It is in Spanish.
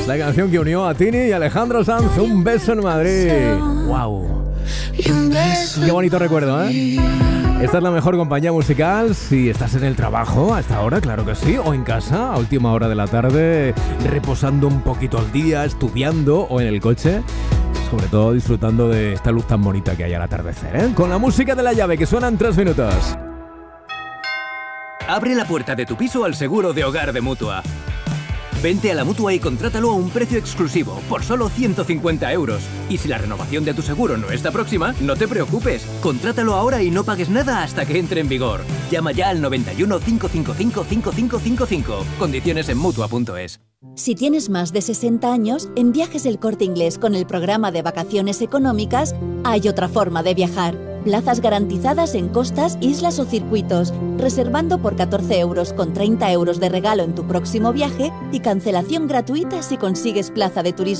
La canción que unió a Tini y Alejandro Sanz, Un beso en Madrid. ¡Wow! Qué bonito recuerdo, ¿eh? Esta es la mejor compañía musical si estás en el trabajo hasta ahora, claro que sí, o en casa a última hora de la tarde, reposando un poquito al día, estudiando o en el coche. Sobre todo disfrutando de esta luz tan bonita que hay al atardecer, ¿eh? Con la música de La Llave, que suena en 3 minutos. Abre la puerta de tu piso al seguro de hogar de Mutua. Vente a la Mutua y contrátalo a un precio exclusivo, por solo 150 euros. Y si la renovación de tu seguro no está próxima, no te preocupes. Contrátalo ahora y no pagues nada hasta que entre en vigor. Llama ya al 91 555 5555. Condiciones en Mutua.es. Si tienes más de 60 años, en Viajes El Corte Inglés con el programa de vacaciones económicas, hay otra forma de viajar. Plazas garantizadas en costas, islas o circuitos, reservando por 14 euros con 30 euros de regalo en tu próximo viaje y cancelación gratuita si consigues plaza de turismo.